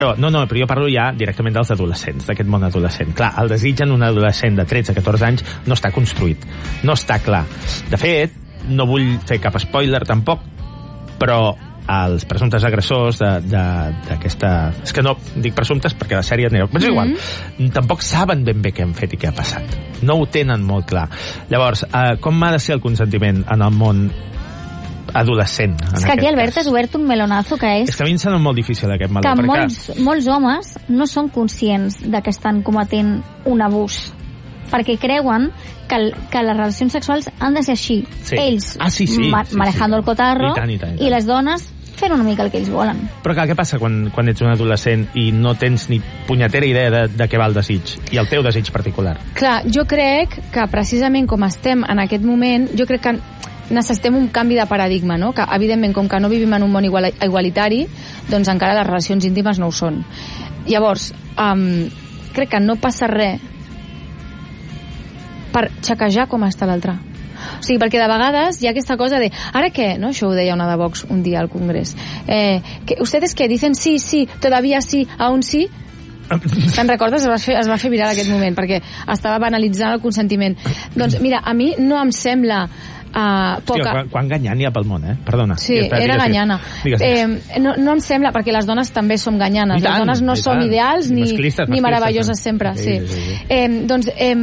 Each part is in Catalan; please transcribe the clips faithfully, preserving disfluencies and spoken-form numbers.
No, no, però jo parlo ja directament dels adolescents, d'aquest món adolescent. Clar, el desig en un adolescent de tretze a catorze anys no està construït, no està clar. De fet, no vull fer cap spoiler tampoc, però els presumptes agressors d'aquesta... És que no dic presumptes perquè la sèrie... Però és igual. Mm-hmm. Tampoc saben ben bé què han fet i què ha passat. No ho tenen molt clar. Llavors, eh, com ha de ser el consentiment en el món adolescent? És que aquí, Albert, has obert un melonazo que és... És que a mi em sembla molt difícil aquest meló. Que molts, molts homes no són conscients de que estan cometent un abús, perquè creuen que, el, que les relacions sexuals han de ser així. Sí. Ells ah, sí, sí, ma sí, manejando sí. el cotarro I, tant, i, tant, i, tant. I les dones fent una mica el que ells volen. Però clar, què passa quan, quan ets un adolescent i no tens ni punyetera idea de, de què va el desig i el teu desig particular? Clar, jo crec que precisament com estem en aquest moment, jo crec que necessitem un canvi de paradigma, no? Que evidentment, com que no vivim en un món igual, igualitari, doncs encara les relacions íntimes no ho són. Llavors, um, crec que no passa res per xequejar com està l'altre. O sigui, perquè de vegades hi ha aquesta cosa de ¿ara què? ¿No? Això ho deia una de Vox un dia al Congrés. Eh, que ¿ustedes qué? Dicen sí, sí, todavía sí, aún sí? Te'n recordes? Es va, fer, es va fer viral aquest moment perquè estava banalitzant el consentiment. Doncs mira, a mi no em sembla Uh, poca... Hòstia, quan, quan ganyant hi ha pel món, eh? Perdona. Sí, ja està, era digues, ganyana. Digues, digues. Eh, no, no em sembla, perquè les dones també som ganyanes. Les dones no som ideals ni, masclistes, ni meravelloses sempre. Sí, sí. Sí, sí. Eh, doncs... Eh,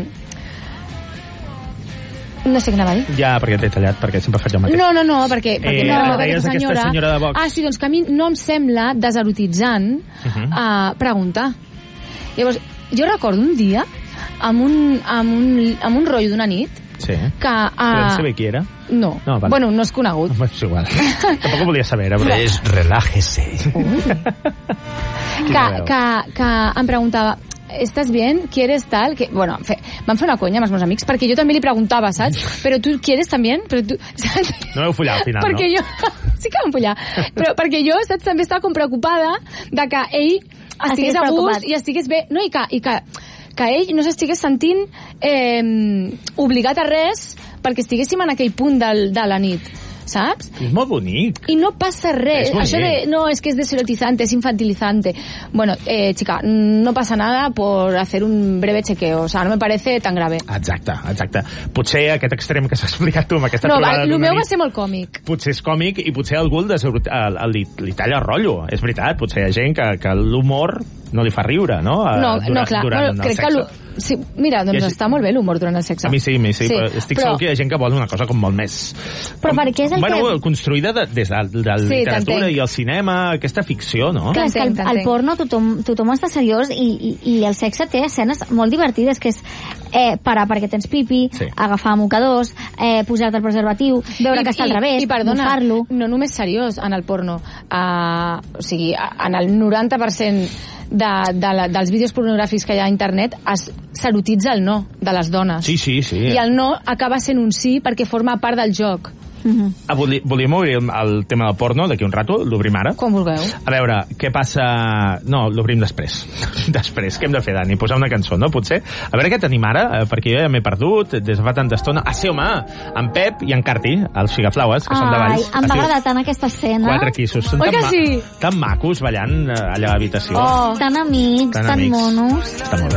no sé què anava a dir. Ja, perquè t'he tallat, perquè sempre faig el mateix. No, no, no, perquè, perquè eh, no, no, aquesta senyora... senyora de Vox. Ah, sí, doncs que a mi no em sembla deserotitzant uh-huh. uh, preguntar. Llavors, jo recordo un dia amb un, amb un, amb un rotllo d'una nit sí. que... Uh, Però no sé bé qui era? No. no vale. Bueno, no és conegut. No, és igual. Tampoc ho volia saber, però... Pues relájese. que, que, que em preguntava ¿estás bien? ¿Quieres tal? Que, bueno, fe, van fer una conya amb els meus amics perquè jo també li preguntava, saps? Però tu quieres també? Però tu, saps? No heu follat al final, perquè no? Jo, sí que vam follar. Però perquè jo, saps, també estava com preocupada de que ell estigués a gust i estigués bé. No, i que, i que, que ell no s'estigués sentint eh, obligat a res perquè estiguéssim en aquell punt del, de la nit, saps? És molt bonic. I no passa res. Això de, no, es que es deserotizante, es infantilizante. Bueno, eh, chica, no pasa nada por hacer un breve chequeo. O sea, no me parece tan grave. Exacte, exacte. Potser aquest extrem que s'ha explicat tu amb aquesta no, trobada... No, el meu va ser molt còmic. Potser és còmic i potser algú el deserot... li, li talla el rotllo. És veritat, potser hi ha gent que, que l'humor no li fa riure, no? No, durant, no clar. Durant no, crec el que sí, mira, doncs està molt bé l'humor durant el sexe. A mi sí, a mi sí, sí però estic però... segur que hi ha gent que vol una cosa com molt més... Però per què és el bueno, que... construïda de, des de, de la sí, literatura i el cinema, aquesta ficció, no? Clar, és que el, el porno tothom, tothom està seriós i, i, i el sexe té escenes molt divertides, que és eh, parar perquè tens pipi, sí. agafar mocadors, eh, posar-te el preservatiu, veure I, que està i, al revés, i perdona, bufar-lo. No només seriós en el porno. Uh, o sigui, en el noranta per cent de, de la, dels vídeos pornogràfics que hi ha a internet es s'erotitza el no de les dones. Sí, sí, sí. I el no acaba sent un sí perquè forma part del joc. Uh-huh. Ah, volí, volíem obrir el, el tema del porno d'aquí un rato? L'obrim ara? Com vulgueu. A veure, què passa... No, l'obrim després. Després. Què hem de fer, Dani? Posar una cançó, no? Potser? A veure què tenim ara, perquè jo ja m'he perdut des de fa tanta estona. Ah, sí, home! En Pep i en Carti, els Figaflaues, que Ai, són de Valls. Ai, em va agradar tant aquesta escena. Quatre quissos. Són Oi tan, que sí? tan macos ballant allà a l'habitació. Oh, tan amics, tan, tan amics. monos. Està molt bé.